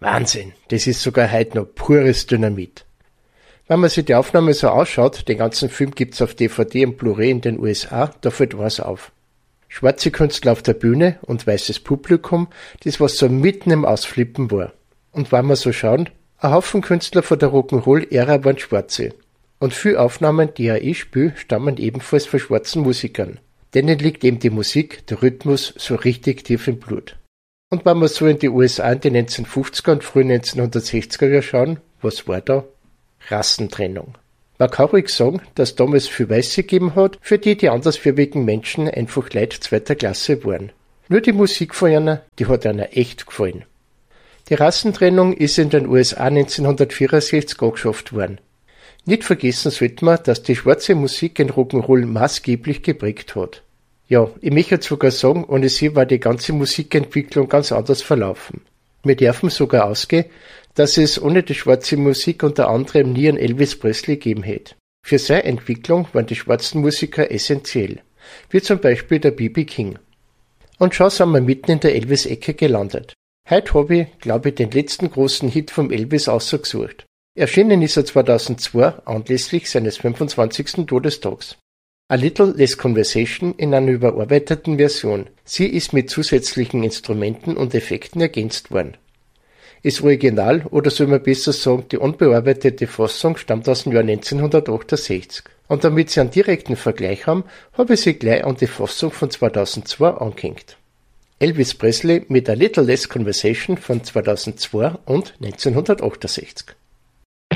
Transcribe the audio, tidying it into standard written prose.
Wahnsinn, das ist sogar heute noch pures Dynamit. Wenn man sich die Aufnahme so anschaut, den ganzen Film gibt's auf DVD und Blu-ray in den USA, da fällt was auf. Schwarze Künstler auf der Bühne und weißes Publikum, das was so mitten im Ausflippen war. Und wenn wir so schauen, ein Haufen Künstler von der Rock'n'Roll-Ära waren Schwarze. Und viele Aufnahmen, die ich spiele, stammen ebenfalls von schwarzen Musikern. Denen liegt eben die Musik, der Rhythmus so richtig tief im Blut. Und wenn wir so in die USA in die 1950er und frühen 1960er Jahre schauen, was war da? Rassentrennung. Man kann ruhig sagen, dass damals viel Weiße gegeben hat, für die andersfarbigen Menschen einfach Leute zweiter Klasse waren. Nur die Musik von einer, die hat einer echt gefallen. Die Rassentrennung ist in den USA 1964 angeschafft worden. Nicht vergessen sollte man, dass die schwarze Musik den Rock'n'Roll maßgeblich geprägt hat. Ja, ich möchte sogar sagen, ohne sie war die ganze Musikentwicklung ganz anders verlaufen. Wir dürfen sogar ausgehen, dass es ohne die schwarze Musik unter anderem nie einen Elvis Presley gegeben hätte. Für seine Entwicklung waren die schwarzen Musiker essentiell, wie zum Beispiel der B.B. King. Und schon sind wir mitten in der Elvis-Ecke gelandet. Heute habe ich, glaube ich, den letzten großen Hit vom Elvis ausgesucht. Erschienen ist er 2002 anlässlich seines 25. Todestags. A Little Less Conversation in einer überarbeiteten Version. Sie ist mit zusätzlichen Instrumenten und Effekten ergänzt worden. Das Original, oder soll man besser sagen, die unbearbeitete Fassung stammt aus dem Jahr 1968. Und damit Sie einen direkten Vergleich haben, habe ich sie gleich an die Fassung von 2002 angehängt. Elvis Presley mit A Little Less Conversation von 2002 und 1968.